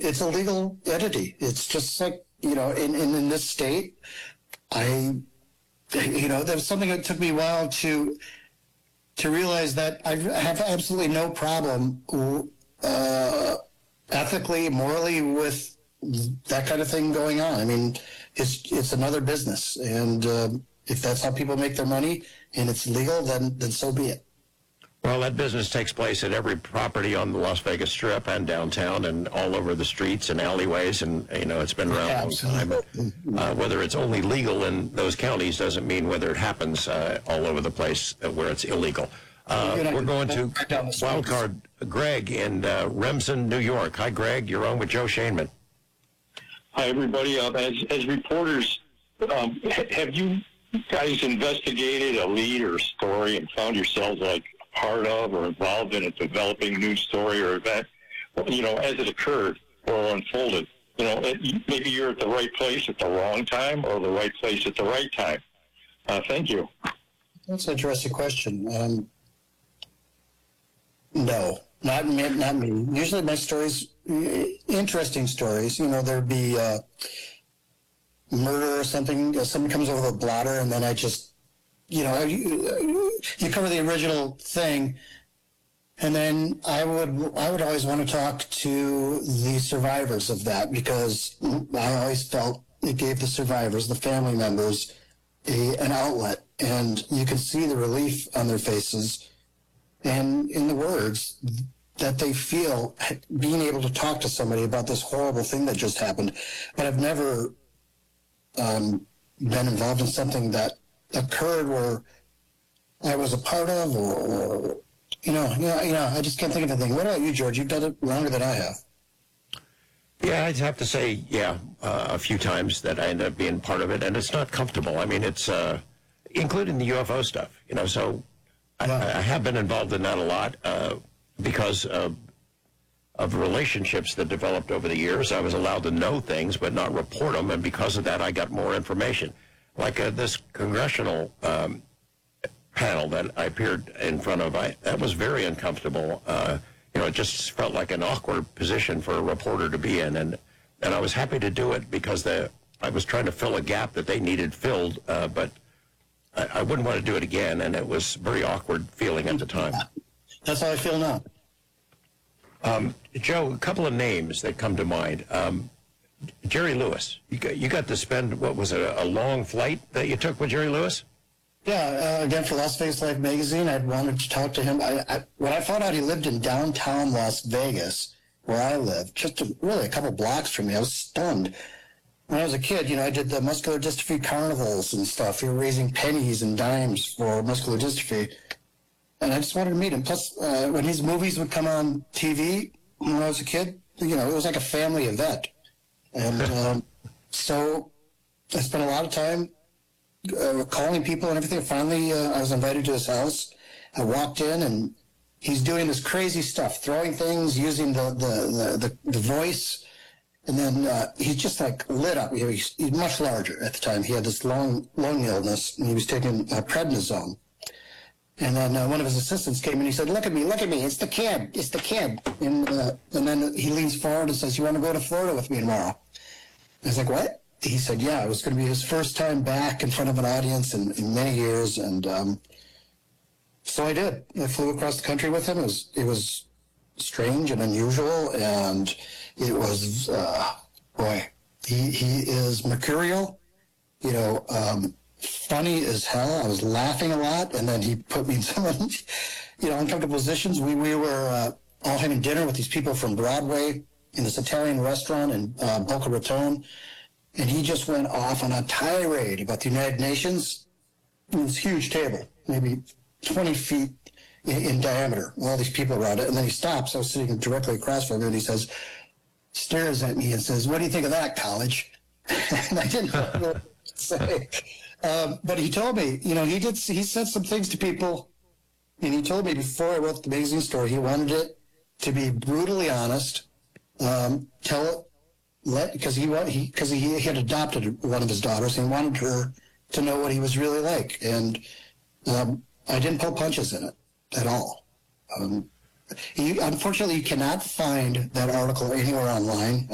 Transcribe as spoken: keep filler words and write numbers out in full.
it's a legal entity. It's just like, you know, in, in, in this state, I, you know, there was something that took me a while to, to realize that I have absolutely no problem, uh, ethically, morally with that kind of thing going on. I mean, it's, it's another business. And, um, if that's how people make their money and it's legal, then, then so be it. Well, that business takes place at every property on the Las Vegas Strip and downtown and all over the streets and alleyways, and, you know, it's been around a long time. Uh, whether it's only legal in those counties doesn't mean whether it happens uh, all over the place where it's illegal. Uh, we're going to Wildcard Greg in uh, Remsen, New York. Hi, Greg. You're on with Joe Shainman. Hi, everybody. Uh, as, as reporters, um, have you guys investigated a lead or story and found yourselves like part of or involved in a developing news story or event, you know, as it occurred or unfolded? You know, it, maybe you're at the right place at the wrong time or the right place at the right time. Uh, thank you. That's an interesting question. Um, no, not me, not me. Usually my stories, interesting stories, you know, there'd be uh, murder or something, somebody comes over the blotter, and then I just, you know, you, you cover the original thing, and then I would I would always want to talk to the survivors of that, because I always felt it gave the survivors, the family members, a, an outlet, and you could see the relief on their faces and in the words that they feel being able to talk to somebody about this horrible thing that just happened. But I've never um, been involved in something that occurred where I was a part of, or, or you know, you know, you know, I just can't think of anything. What about you, George? You've done it longer than I have. Yeah, I'd have to say, yeah, uh, a few times that I ended up being part of it, and it's not comfortable. I mean, it's uh, including the U F O stuff, you know. So I, Wow. I have been involved in that a lot uh, because of, of relationships that developed over the years. I was allowed to know things but not report them, and because of that, I got more information. Like uh, this congressional um, panel that I appeared in front of, I, that was very uncomfortable. Uh, you know, it just felt like an awkward position for a reporter to be in, and and I was happy to do it because the I was trying to fill a gap that they needed filled, uh, but I, I wouldn't want to do it again, and it was a very awkward feeling at the time. That's how I feel now. Um, Joe, a couple of names that come to mind. Um, Jerry Lewis, you got, you got to spend, what was it, a, a long flight that you took with Jerry Lewis? Yeah, uh, again, for Las Vegas Life magazine, I'd wanted to talk to him. I, I, when I found out he lived in downtown Las Vegas, where I live, just a, really a couple blocks from me, I was stunned. When I was a kid, you know, I did the muscular dystrophy carnivals and stuff. We were raising pennies and dimes for muscular dystrophy. And I just wanted to meet him. Plus, uh, when his movies would come on T V when I was a kid, you know, it was like a family event. And um, so I spent a lot of time uh, calling people and everything. Finally, uh, I was invited to his house. I walked in, and he's doing this crazy stuff, throwing things, using the the the, the, the voice. And then uh, he's just like lit up. You know, he's, he's much larger at the time. He had this long lung illness, and he was taking uh, prednisone. And then uh, one of his assistants came and he said, "Look at me, look at me, it's the kid, it's the kid." And, uh, and then he leans forward and says, "You want to go to Florida with me tomorrow?" I was like, "What?" He said, "Yeah, it was going to be his first time back in front of an audience in, in many years." And um, so I did. I flew across the country with him. It was, it was strange and unusual, and it was, uh, boy, he, he is mercurial, you know, um, funny as hell. I was laughing a lot, and then he put me in some, you know, uncomfortable positions. We we were uh, all having dinner with these people from Broadway in this Italian restaurant in uh, Boca Raton, and he just went off on a tirade about the United Nations. It was a huge table, maybe twenty feet in, in diameter, all these people around it, and then he stops. I was sitting directly across from him, and he says, stares at me and says, "What do you think of that, college?" And I didn't know what to say. Um, but he told me, you know, he did, he said some things to people, and he told me before I wrote the magazine story, he wanted it to be brutally honest, um, tell it, let, because he, he, because he, he had adopted one of his daughters, and he wanted her to know what he was really like. And um, I didn't pull punches in it at all. Um, he, unfortunately, you cannot find that article anywhere online.